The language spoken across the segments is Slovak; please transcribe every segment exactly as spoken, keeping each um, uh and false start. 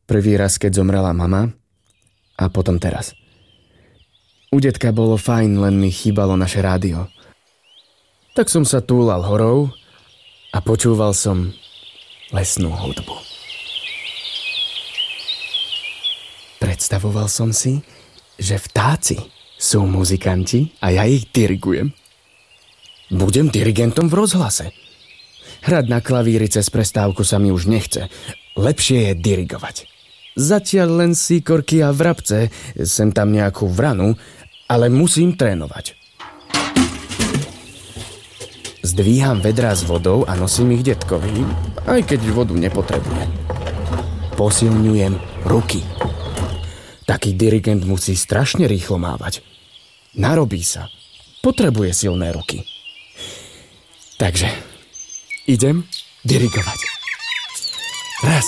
Prvý raz, keď zomrela mama a potom teraz. U detka bolo fajn, len mi chýbalo naše rádio. Tak som sa túlal horou a počúval som lesnú hudbu. Predstavoval som si, že vtáci sú muzikanti a ja ich dirigujem. Budem dirigentom v rozhlase. Hrať na klavíri cez prestávku sa mi už nechce. Lepšie je dirigovať. Zatiaľ len síkorky a vrabce, sem tam nejakú vranu, ale musím trénovať. Zdvíham vedrá s vodou a nosím ich detkovi, aj keď vodu nepotrebujem. Posilňujem ruky. Taký dirigent musí strašne rýchlo mávať. Narobí sa. Potrebuje silné ruky. Takže idem dirigovať. Raz.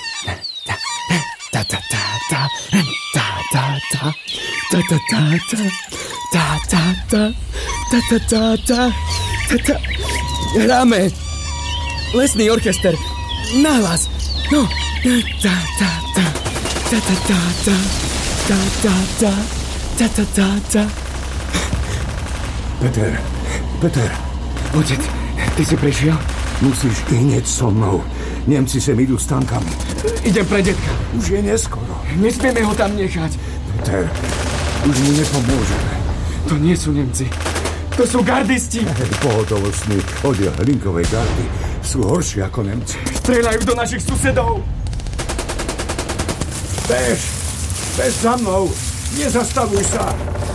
Ta ta ta ta ta ta ta ta ta ta ta ta ta ta ta ta ta ta. Hráme lesný orchester nahlas. No. Ta ta ta ta ta ta ta ta ta ta ta ta ta ta. Peter, Peter. Otec, ty si prišiel? Musíš hneď so mnou. Nemci sem idú s tankami. Idem pre detka. Už je neskoro. Nesmieme ho tam nechať. Peter, už mu nepomôžeme. To nie sú Nemci. To sú gardisti. Pohotovostný oddiel Hlinkovej gardy sú horší ako Nemci. Strieľajú do našich susedov. Bež! Bež za mnou! Nezastavuj sa!